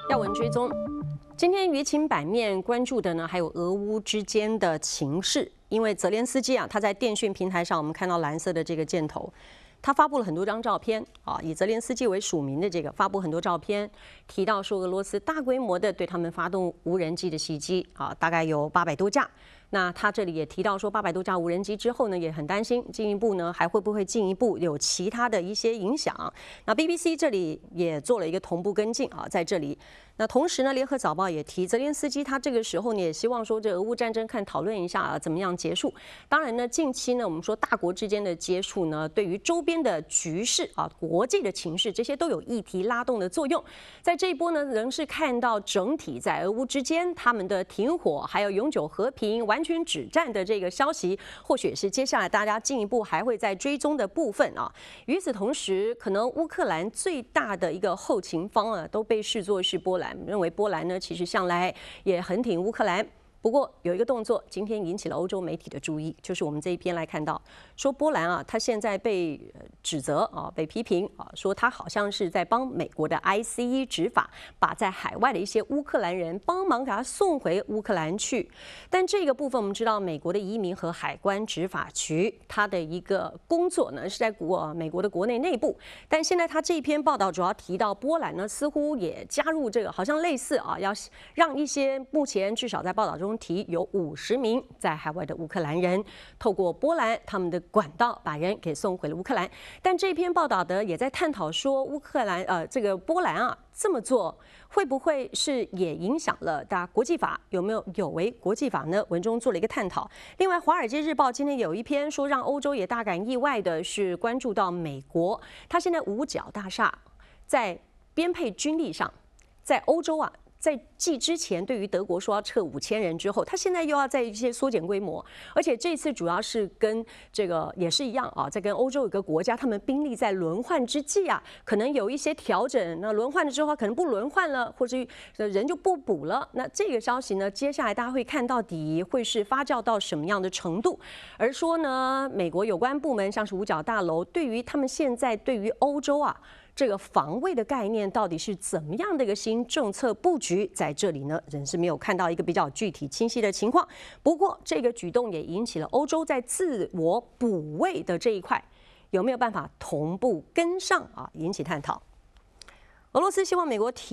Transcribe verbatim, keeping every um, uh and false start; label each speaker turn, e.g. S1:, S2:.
S1: 要闻追踪，今天舆情版面关注的呢，还有俄乌之间的情势。因为泽连斯基啊，他在电讯平台上，我们看到蓝色的这个箭头，他发布了很多张照片啊，以泽连斯基为署名的这个发布很多照片，提到说俄罗斯大规模的对他们发动无人机的袭击啊，大概有八百多架。那他这里也提到说，八百多架无人机之后呢，也很担心进一步呢还会不会进一步有其他的一些影响。那 B B C 这里也做了一个同步跟进啊，在这里。那同时呢，联合早报也提，泽连斯基他这个时候呢也希望说，这俄乌战争看讨论一下啊怎么样结束。当然呢，近期呢我们说大国之间的接触呢，对于周边的局势啊、国际的情势这些都有议题拉动的作用。在这一波呢，仍是看到整体在俄乌之间他们的停火，还有永久和平、完全止战的这个消息，或许是接下来大家进一步还会在追踪的部分啊。与此同时，可能乌克兰最大的一个后勤方啊，都被视作是波兰，认为波兰呢其实向来也很挺乌克兰。不过有一个动作，今天引起了欧洲媒体的注意，就是我们这一篇来看到，说波兰啊，他现在被指责啊，被批评啊，说他好像是在帮美国的 I C E 执法，把在海外的一些乌克兰人帮忙给他送回乌克兰去。但这个部分我们知道，美国的移民和海关执法局它的一个工作呢是在国美国的国内内部，但现在他这一篇报道主要提到波兰呢，似乎也加入这个，好像类似啊，要让一些目前至少在报道中提有五十名在海外的乌克兰人，透过波兰他们的管道把人给送回了乌克兰。但这篇报道的也在探讨说，乌克兰呃这个波兰啊这么做会不会是也影响了大家国际法，有没有有违国际法呢？文中做了一个探讨。另外，《华尔街日报》今天有一篇说，让欧洲也大感意外的是关注到美国，它现在五角大厦在编配军力上，在欧洲啊。在继之前对于德国说要撤五千人之后，他现在又要在一些缩减规模，而且这次主要是跟这个也是一样啊，在跟欧洲有个国家，他们兵力在轮换之际啊，可能有一些调整。那轮换了之后，可能不轮换了，或者人就不补了。那这个消息呢，接下来大家会看到底会是发酵到什么样的程度？而说呢，美国有关部门像是五角大楼，对于他们现在对于欧洲啊。这个防卫的概念到底是怎么样的一个新政策布局？在这里呢，仍是没有看到一个比较具体清晰的情况。不过，这个举动也引起了欧洲在自我补位的这一块有没有办法同步跟上啊？引起探讨。俄罗斯希望美国提。